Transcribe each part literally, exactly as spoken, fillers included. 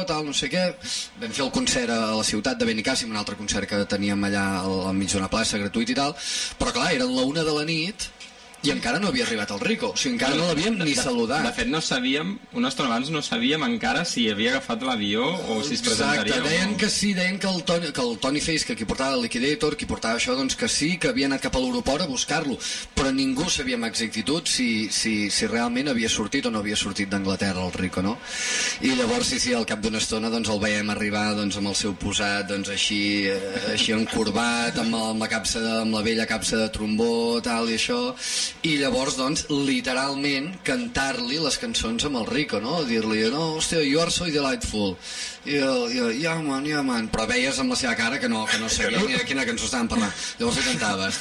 tal, no sé què. Vam fer el concert a la ciutat de Benicàssim, un altre concert que teníem allà al mig d'una plaça, gratuït i tal, però clar, eren la una de la nit i encara no havia arribat el Rico, o sigui, encara no l'havíem ni saludat. De fet, no sabíem, una estona abans no sabíem encara si havia agafat l'avió o si es presentaria. Exacte, deien que sí, deien que el Tony, que el Tony Face, que qui portava el Liquidator, qui portava això, doncs que sí, que havia anat cap a l'aeroport a buscar-lo, però ningú sabia amb exactitud si, si, si realment havia sortit o no havia sortit d'Anglaterra el Rico, no? I llavors, sí, sí, al cap d'una estona doncs el veiem arribar doncs, amb el seu posat doncs, així, així encorbat, amb, amb, la capsa de, amb la vella capsa de trombó, tal i això, i llavors, doncs, literalment cantar-li les cançons amb el Rico, no? Dir-li, no, hòstia, you are so delightful. I jo, jo, yeah man, yeah man, però veies amb la seva cara que no, que no sabia ni de quina cançó estaven parlant. Llavors li cantaves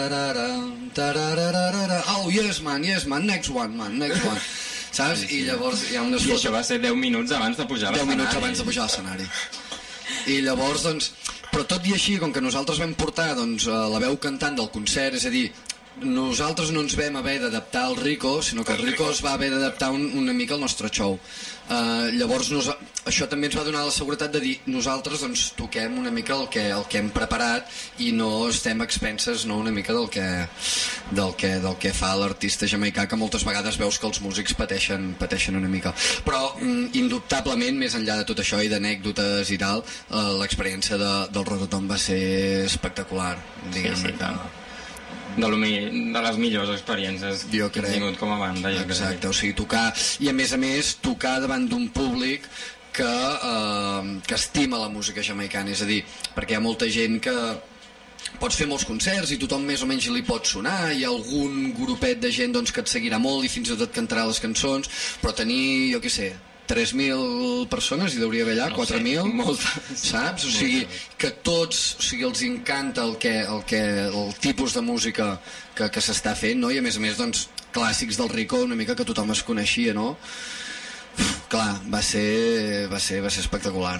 oh, yes man, yes man, next one man, next one, saps? I llavors hi ha unes fotos... I això va ser deu minuts abans de pujar a l'escenari. deu minuts abans de pujar a l'escenari. I llavors, doncs, però tot i així, com que nosaltres vam portar doncs, la veu cantant del concert, és a dir, nosaltres no ens vam haver d'adaptar al Rico, sinó que el Rico es va haver d'adaptar un, una mica al nostre show. Uh, llavors nos, això també ens va donar la seguretat de dir nosaltres doncs, toquem una mica el que, el que hem preparat i no estem expenses no, una mica del que, del que, del que fa l'artista jamaicà, que moltes vegades veus que els músics pateixen, pateixen una mica, però mm, indubtablement, més enllà de tot això i d'anècdotes i tal, uh, l'experiència de, del Rototom va ser espectacular, diguem-ne. Sí, sí, que... De, lo mi... de les millors experiències jo que hem tingut com a banda. Exacte, crec. O sigui, tocar, i a més a més tocar davant d'un públic que, eh, que estima la música jamaicana, és a dir, perquè hi ha molta gent que pots fer molts concerts i tothom més o menys li pot sonar, hi ha algun grupet de gent doncs, que et seguirà molt i fins i tot et cantarà les cançons, però tenir, jo què sé, tres mil persones hi hauria d'haver allà, no quatre mil, saps? O sigui, que tots, o sigui, els encanta el, que, el, que, el tipus de música que, que s'està fent, no? I a més a més, doncs, clàssics del Rico, una mica que tothom es coneixia, no? Uf, clar, va ser, va ser, va ser espectacular.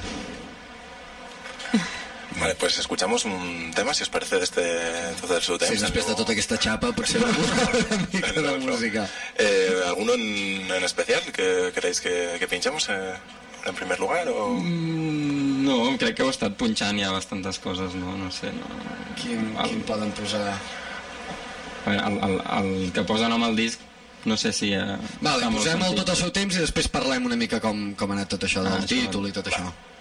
Vale, pues escuchamos un tema, si os parece, de este trozo del Sud. Sí, després de tota aquesta xapa, potser una mica de música. Eh, ¿Alguno en, en especial que queréis que, que pinchemos eh, en primer lugar? O... Mm, no, crec que heu estat punxant ja bastantes coses, no? No sé, no... Quin, el... quin poden posar? El, el, el que posa nom al disc, no sé si... Eh, vale, posem el tot el seu temps i després parlem una mica com, com ha anat tot això del ah, títol i tot va. això.